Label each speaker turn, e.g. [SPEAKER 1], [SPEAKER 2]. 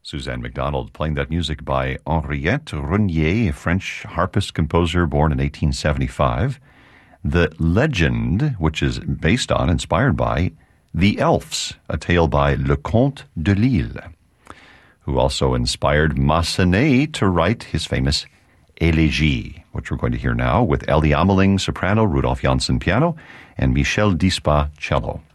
[SPEAKER 1] Suzanne MacDonald playing that music by Henriette Renier, a French harpist composer born in 1875. The legend, which is based on, inspired by, The Elves, a tale by Leconte de Lisle, who also inspired Massenet to write his famous Élégie, which we're going to hear now with Ellie Ameling, soprano, Rudolf Janssen, piano, and Michel Dispa, cello.